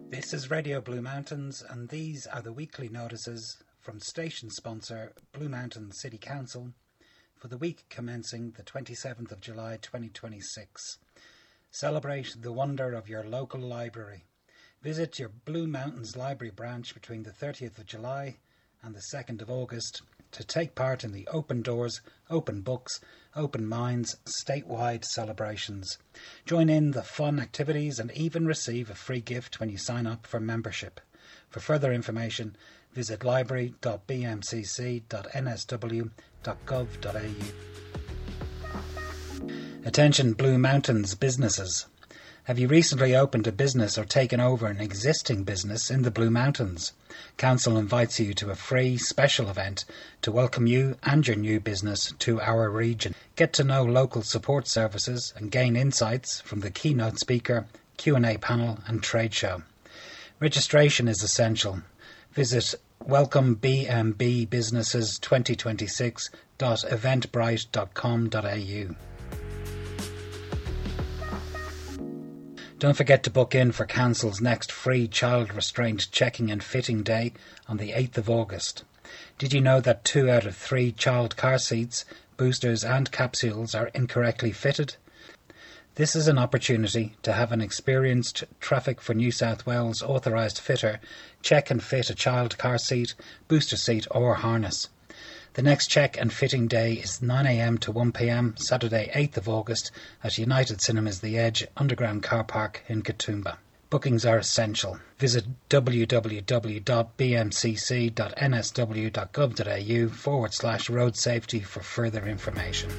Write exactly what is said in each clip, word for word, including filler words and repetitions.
This is Radio Blue Mountains, and these are the weekly notices from station sponsor Blue Mountains City Council for the week commencing the twenty-seventh of July twenty twenty-six. Celebrate the wonder of your local library. Visit your Blue Mountains Library branch between the thirtieth of July and the second of August to take part in the Open Doors, Open Books, Open Minds statewide celebrations. Join in the fun activities and even receive a free gift when you sign up for membership. For further information, visit library dot b m c c dot n s w dot gov dot a u. Attention Blue Mountains businesses. Have you recently opened a business or taken over an existing business in the Blue Mountains? Council invites you to a free special event to welcome you and your new business to our region. Get to know local support services and gain insights from the keynote speaker, Q and A panel and trade show. Registration is essential. Visit welcome b m b businesses twenty twenty-six dot eventbrite dot com dot a u. Don't forget to book in for Council's next free child restraint checking and fitting day on the eighth of August. Did you know that two out of three child car seats, boosters and capsules are incorrectly fitted? This is an opportunity to have an experienced Traffic for New South Wales authorised fitter check and fit a child car seat, booster seat or harness. The next check and fitting day is nine a m to one p m Saturday eighth of August at United Cinemas The Edge Underground Car Park in Katoomba. Bookings are essential. Visit w w w dot b m c c dot n s w dot gov dot a u forward slash road safety for further information.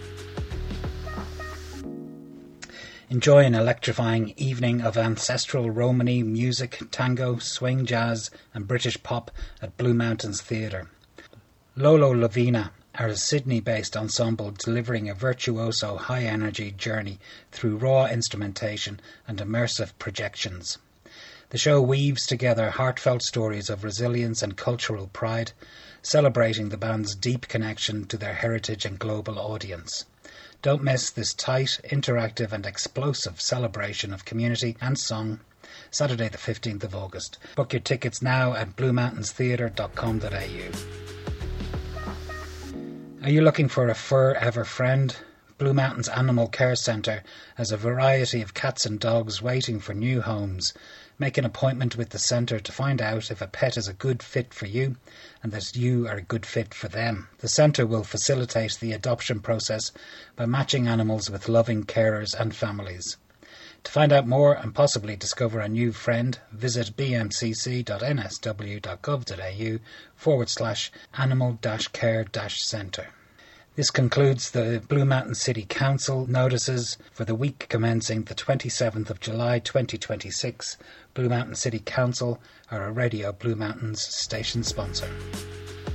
Enjoy an electrifying evening of ancestral Romany music, tango, swing jazz and British pop at Blue Mountains Theatre. Lolo Lavina are a Sydney-based ensemble delivering a virtuoso high-energy journey through raw instrumentation and immersive projections. The show weaves together heartfelt stories of resilience and cultural pride, celebrating the band's deep connection to their heritage and global audience. Don't miss this tight, interactive and explosive celebration of community and song, Saturday the fifteenth of August. Book your tickets now at blue mountains theatre dot com dot a u. Are you looking for a forever friend? Blue Mountains Animal Care Centre has a variety of cats and dogs waiting for new homes. Make an appointment with the centre to find out if a pet is a good fit for you and that you are a good fit for them. The centre will facilitate the adoption process by matching animals with loving carers and families. To find out more and possibly discover a new friend, visit b m c c dot n s w dot gov dot a u forward slash animal dash care dash centre. This concludes the Blue Mountain City Council notices for the week commencing the twenty-seventh of July twenty twenty-six. Blue Mountain City Council are a Radio Blue Mountains station sponsor.